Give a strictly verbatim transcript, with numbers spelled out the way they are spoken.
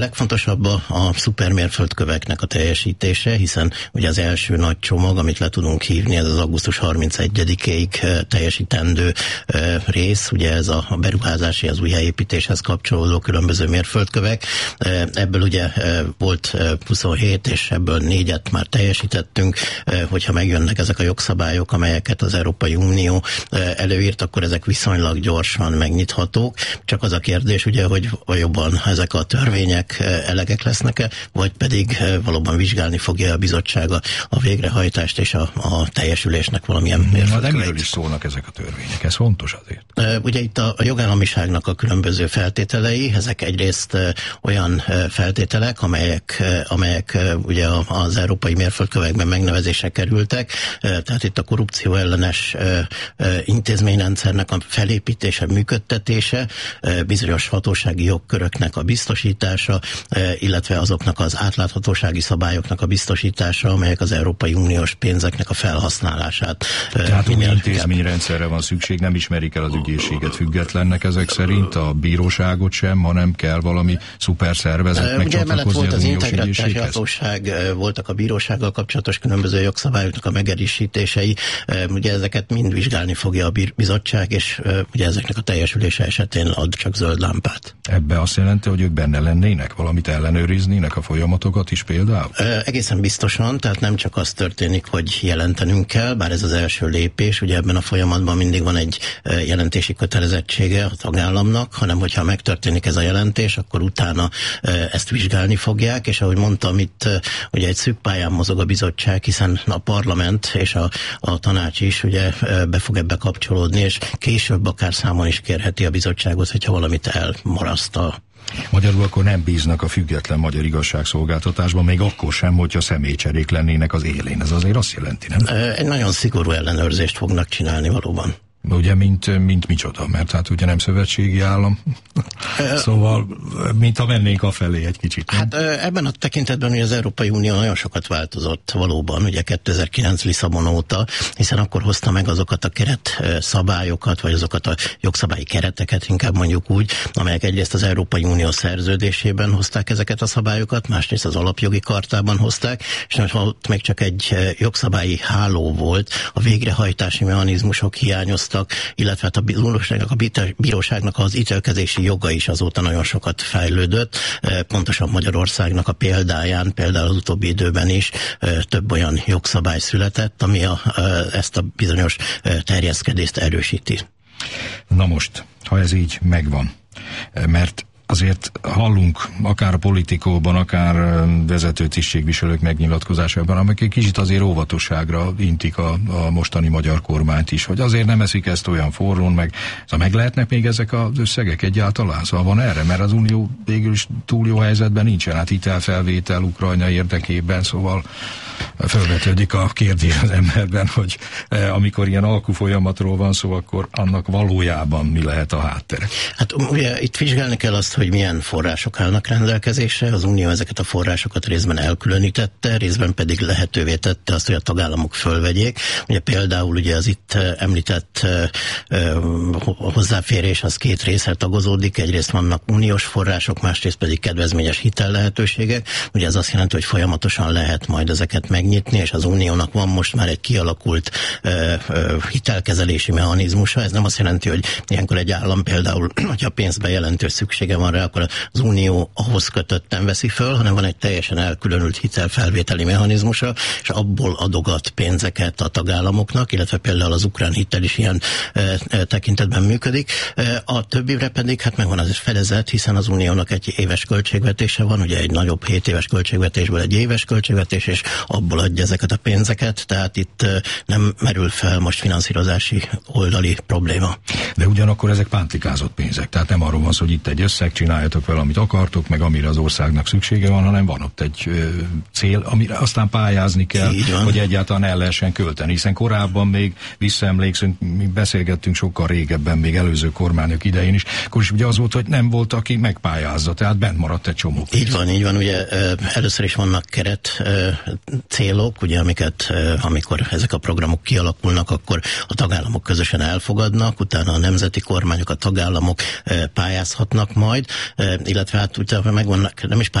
Legfontosabb a, a szupermérföldköveknek a teljesítése, hiszen ugye az első nagy csomag, amit le tudunk hívni, ez az augusztus harmincegyedikéig teljesítendő rész, ugye ez a beruházási, az új helyépítéshez kapcsolódó különböző mérföldkövek. Ebből ugye volt huszonhét, és ebből négyet már teljesítettünk. Hogyha megjönnek ezek a jogszabályok, amelyeket az Európai Unió előírt, akkor ezek viszonylag gyorsan megnyithatók. Csak az a kérdés ugye, hogy jobban ezek a törvények elegek lesznek-e, vagy pedig valóban vizsgálni fogja a bizottság a, a végrehajtást és a, a teljesülésnek valamilyen mérföldköveit. De miről is szólnak ezek a törvények? Ez fontos azért. Ugye itt a, a jogállamiságnak a különböző feltételei, ezek egyrészt olyan feltételek, amelyek, amelyek ugye az európai mérföldkövekben megnevezésre kerültek, tehát itt a korrupció ellenes intézményrendszernek a felépítése, működtetése, bizonyos hatósági jogköröknek a biztosítása, illetve azoknak az átláthatósági szabályoknak a biztosítása, amelyek az Európai Uniós pénzeknek a felhasználását. Tehát új intézményrendszerre van szükség, nem ismerik el az ügyészséget függetlennek ezek szerint, a bíróságot sem, hanem kell valami szuper szervezetnek csatlakozni az uniós ügyészséghez. Hatóság, voltak a bírósággal kapcsolatos különböző jogszabályoknak a megerősítései, ugye ezeket mind vizsgálni fogja a bizottság, és ugye ezeknek a teljesülése esetén ad csak zöld lámpát. Ebbe azt jelenti, hogy ők benne lennének, valamit ellenőriznének a folyamatokat is például? Egészen biztosan, tehát nem csak az történik, hogy jelentenünk kell, bár ez az első lépés, ugye ebben a folyamatban mindig van egy jelentési kötelezettsége a tagállamnak, hanem hogyha megtörténik ez a jelentés, akkor utána ezt vizsgálni fogják, és ahogy mondtam, itt ugye egy szűk pályán mozog a bizottság, hiszen a parlament és a, a tanács is ugye be fog ebbe kapcsolódni, és később akár számon is kérheti a bizottságot, hogyha valamit elmaraszt a Magyarul akkor nem bíznak a független magyar igazságszolgáltatásban, még akkor sem, hogyha személycserék lennének az élén. Ez azért azt jelenti, nem? Egy nagyon szigorú ellenőrzést fognak csinálni valóban. Ugye, mint, mint micsoda, mert hát ugye nem szövetségi állam, szóval, mint ha mennénk afelé egy kicsit. Nem? Hát ebben a tekintetben ugye az Európai Unió nagyon sokat változott valóban, ugye kétezer-kilenc Lisszabon óta, hiszen akkor hozta meg azokat a keret szabályokat, vagy azokat a jogszabályi kereteket, inkább mondjuk úgy, amelyek egyrészt az Európai Unió szerződésében hozták ezeket a szabályokat, másrészt az alapjogi kartában hozták, és most ott még csak egy jogszabályi háló volt, a végrehajtási mechanizmusok hiányoztak, illetve hát a bíróságnak, a bíróságnak az ítélkezési joga is azóta nagyon sokat fejlődött. Pontosan Magyarországnak a példáján, például az utóbbi időben is több olyan jogszabály született, ami a, ezt a bizonyos terjeszkedést erősíti. Na most, ha ez így megvan, mert azért hallunk akár a Politikóban, akár vezető tisztségviselők megnyilatkozásában, amelyek egy kicsit azért óvatosságra intik a, a mostani magyar kormányt is, hogy azért nem eszik ezt olyan forrón, meg, szóval meg lehetnek még ezek az összegek egyáltalán? Szóval van erre, mert az Unió végül is túl jó helyzetben nincsen, hát hitelfelvétel Ukrajna érdekében, szóval felvetődik a kérdés az emberben, hogy eh, amikor ilyen alkufolyamatról van szó, akkor annak valójában mi lehet a háttere? Hát ugye itt vizsgálni kell azt, hogy milyen források állnak rendelkezésre. Az Unió ezeket a forrásokat részben elkülönítette, részben pedig lehetővé tette azt, hogy a tagállamok fölvegyék. Ugye például ugye az itt említett uh, hozzáférés az két részre tagozódik. Egyrészt vannak uniós források, másrészt pedig kedvezményes hitel lehetőségek. Ugye ez azt jelenti, hogy folyamatosan lehet majd ezeket megnyitni, és az Uniónak van most már egy kialakult uh, uh, hitelkezelési mechanizmusa. Ez nem azt jelenti, hogy ilyenkor egy állam például, hogyha pénzbe jelentős szüksége van rá, akkor az Unió ahhoz kötötten veszi föl, hanem van egy teljesen elkülönült hitelfelvételi mechanizmusa, és abból adogat pénzeket a tagállamoknak, illetve például az ukrán hitel is ilyen e, e, tekintetben működik. E, a többire pedig hát megvan az is fedezet, hiszen az Uniónak egy éves költségvetése van, ugye egy nagyobb hét éves költségvetésből egy éves költségvetés, és abból adja ezeket a pénzeket, tehát itt e, nem merül fel most finanszírozási oldali probléma. De ugyanakkor ezek pántlikázott pénzek, tehát nem arról van szó, hogy itt egy összeg, csináljatok vele, amit akartok, meg amire az országnak szüksége van, hanem van ott egy ö, cél, amire aztán pályázni kell, hogy egyáltalán el lehessen költeni, hiszen korábban még visszaemlékszünk, mi beszélgettünk sokkal régebben, még előző kormányok idején is, akkor is ugye az volt, hogy nem volt, aki megpályázza, tehát bent maradt egy csomó. Így van, így van, ugye először is vannak keret célok, ugye amiket, amikor ezek a programok kialakulnak, akkor a tagállamok közösen elfogadnak, utána a nemzeti kormányok, a tagállamok pályázhatnak majd, majd, illetve hát utána megvannak nem is